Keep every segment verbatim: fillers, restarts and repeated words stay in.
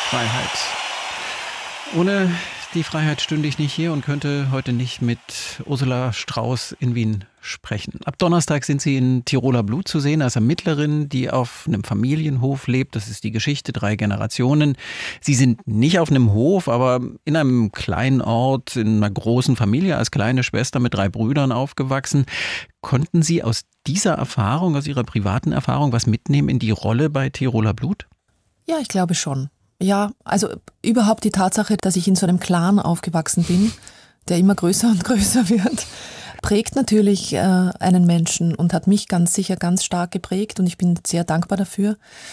Freiheit. Ohne die Freiheit stünde ich nicht hier und könnte heute nicht mit Ursula Strauß in Wien sprechen. Ab Donnerstag sind Sie in Tiroler Blut zu sehen als Ermittlerin, die auf einem Familienhof lebt. Das ist die Geschichte, drei Generationen. Sie sind nicht auf einem Hof, aber in einem kleinen Ort, in einer großen Familie als kleine Schwester mit drei Brüdern aufgewachsen. Konnten Sie aus dieser Erfahrung, aus Ihrer privaten Erfahrung was mitnehmen in die Rolle bei Tiroler Blut? Ja, ich glaube schon. Ja, also überhaupt die Tatsache, dass ich in so einem Clan aufgewachsen bin, der immer größer und größer wird, prägt natürlich äh, einen Menschen und hat mich ganz sicher ganz stark geprägt und ich bin sehr dankbar dafür.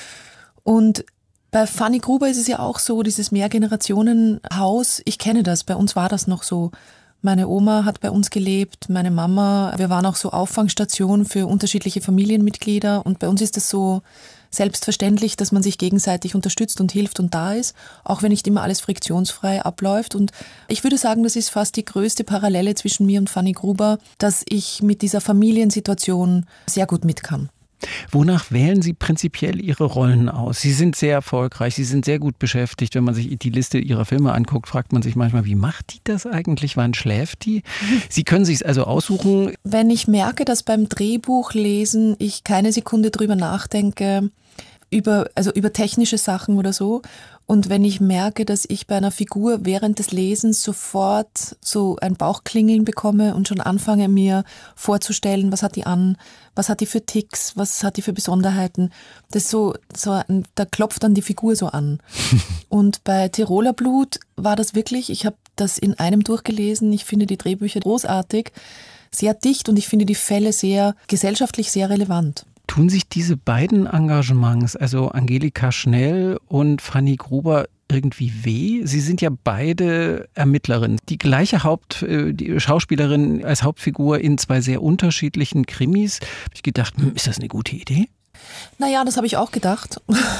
Und bei Fanny Gruber ist es ja auch so, dieses Mehrgenerationenhaus, ich kenne das, bei uns war das noch so. Meine Oma hat bei uns gelebt, meine Mama, wir waren auch so Auffangstation für unterschiedliche Familienmitglieder und bei uns ist es so selbstverständlich, dass man sich gegenseitig unterstützt und hilft und da ist, auch wenn nicht immer alles friktionsfrei abläuft. Und ich würde sagen, das ist fast die größte Parallele zwischen mir und Fanny Gruber, dass ich mit dieser Familiensituation sehr gut mit kann. Wonach wählen Sie prinzipiell Ihre Rollen aus? Sie sind sehr erfolgreich, Sie sind sehr gut beschäftigt. Wenn man sich die Liste Ihrer Filme anguckt, fragt man sich manchmal, wie macht die das eigentlich? Wann schläft die? Sie können sich es also aussuchen. Wenn ich merke, dass beim Drehbuchlesen ich keine Sekunde drüber nachdenke, über, also über technische Sachen oder so. Und wenn ich merke, dass ich bei einer Figur während des Lesens sofort so ein Bauchklingeln bekomme und schon anfange mir vorzustellen, was hat die an, was hat die für Ticks, was hat die für Besonderheiten, das ist so, so ein, da klopft dann die Figur so an. Und bei Tiroler Blut war das wirklich, ich habe das in einem durchgelesen, ich finde die Drehbücher großartig, sehr dicht und ich finde die Fälle sehr gesellschaftlich sehr relevant. Tun sich diese beiden Engagements, also Angelika Schnell und Fanny Gruber, irgendwie weh? Sie sind ja beide Ermittlerinnen. Die gleiche Haupt, die Schauspielerin als Hauptfigur in zwei sehr unterschiedlichen Krimis. Habe ich gedacht, hm, ist das eine gute Idee? Naja, das habe ich auch gedacht.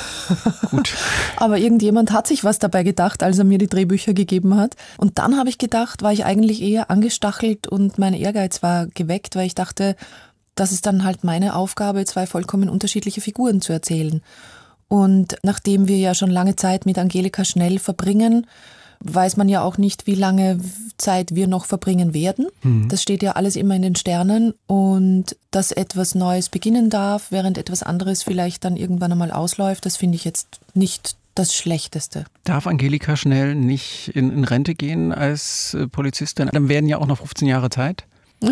Gut. Aber irgendjemand hat sich was dabei gedacht, als er mir die Drehbücher gegeben hat. Und dann habe ich gedacht, war ich eigentlich eher angestachelt und mein Ehrgeiz war geweckt, weil ich dachte, das ist dann halt meine Aufgabe, zwei vollkommen unterschiedliche Figuren zu erzählen. Und nachdem wir ja schon lange Zeit mit Angelika Schnell verbringen, weiß man ja auch nicht, wie lange Zeit wir noch verbringen werden. Mhm. Das steht ja alles immer in den Sternen. Und dass etwas Neues beginnen darf, während etwas anderes vielleicht dann irgendwann einmal ausläuft, das finde ich jetzt nicht das Schlechteste. Darf Angelika Schnell nicht in, in Rente gehen als Polizistin? Dann werden ja auch noch fünfzehn Jahre Zeit.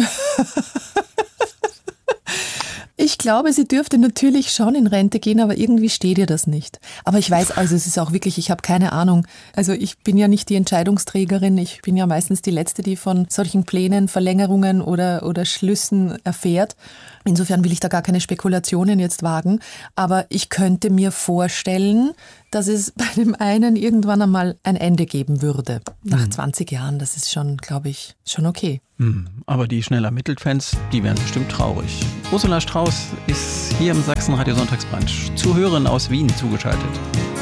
Ich glaube, sie dürfte natürlich schon in Rente gehen, aber irgendwie steht ihr das nicht. Aber ich weiß, also es ist auch wirklich, ich habe keine Ahnung. Also ich bin ja nicht die Entscheidungsträgerin, ich bin ja meistens die Letzte, die von solchen Plänen, Verlängerungen oder, oder Schlüssen erfährt. Insofern will ich da gar keine Spekulationen jetzt wagen. Aber ich könnte mir vorstellen, dass es bei dem einen irgendwann einmal ein Ende geben würde. Nach zwanzig Jahren, das ist schon, glaube ich, schon okay. Aber die schnell ermittelt Fans, die wären bestimmt traurig. Ursula Strauß ist hier im Sachsen-Radio Sonntagsbrunch zu hören aus Wien zugeschaltet.